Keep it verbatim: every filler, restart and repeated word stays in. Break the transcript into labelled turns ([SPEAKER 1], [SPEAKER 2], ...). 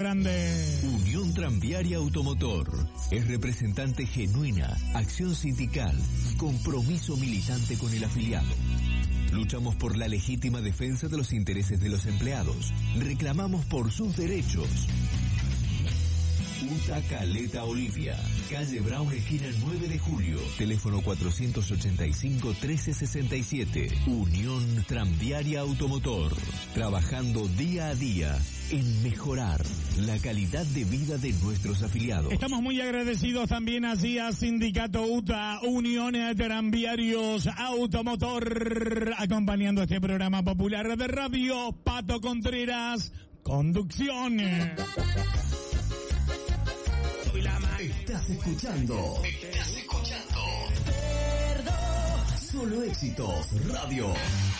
[SPEAKER 1] Grande.
[SPEAKER 2] Unión Tranviaria Automotor es representante genuina, acción sindical, compromiso militante con el afiliado. Luchamos por la legítima defensa de los intereses de los empleados. Reclamamos por sus derechos. UTA Caleta Olivia, calle Brown, esquina nueve de julio, teléfono cuatrocientos ochenta y cinco, trece sesenta y siete. Unión Tranviaria Automotor, trabajando día a día en mejorar la calidad de vida de nuestros afiliados.
[SPEAKER 1] Estamos muy agradecidos también así a Sindicato UTA, Unión Tranviarios Automotor, acompañando este programa popular de radio. Pato Contreras, conducción.
[SPEAKER 2] Estás escuchando. Estás escuchando. Solo Éxitos Radio.